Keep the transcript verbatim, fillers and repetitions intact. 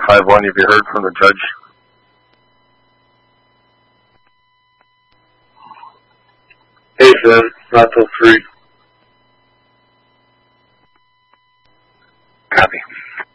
five one, have you heard from the judge? Hey, Sam. Not till three. Copy.